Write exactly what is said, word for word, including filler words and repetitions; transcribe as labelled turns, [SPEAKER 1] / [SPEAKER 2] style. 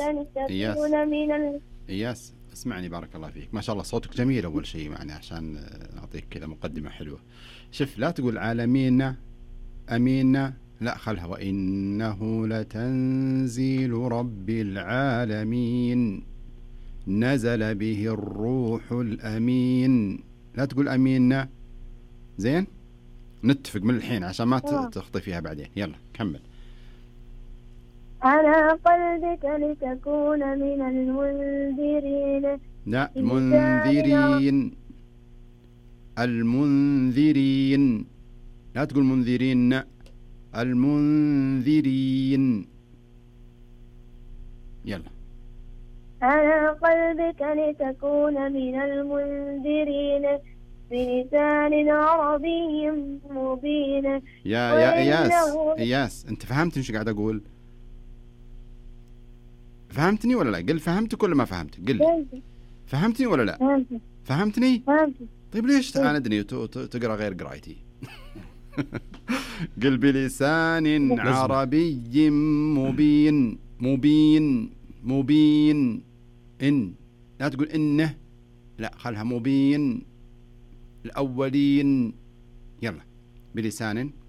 [SPEAKER 1] إياس
[SPEAKER 2] لتكون من ال...
[SPEAKER 1] إياس اسمعني بارك الله فيك، ما شاء الله صوتك جميل أول شيء يعني عشان نعطيك كذا مقدمة حلوة. شوف لا تقول عالمين أمين، لا خلها وإنه لتنزيل رب العالمين نزل به الروح الأمين. لا تقول أمين، زين؟ نتفق من الحين عشان ما تخطي فيها بعدين. يلا كمل.
[SPEAKER 2] على قلبك لتكون من المنذرين.
[SPEAKER 1] لا المنذرين، المنذرين، لا تقول منذرين، المنذرين. يلا.
[SPEAKER 2] على قلبك لتكون من المنذرين بلسان عربي مبين.
[SPEAKER 1] يا يا إياس إياس أنت فهمت إيش قاعد أقول؟ فهمتني ولا لا؟ قل فهمتك ولا ما فهمتك؟ قل فهمتني ولا لا؟ فهمتني؟ طيب ليش تعاندني وتقرأ غير قرايتي؟ قل بلسان عربي مبين مبين مبين. إن لا تقول إنه، لا خلها مبين الأولين. يلا بلسان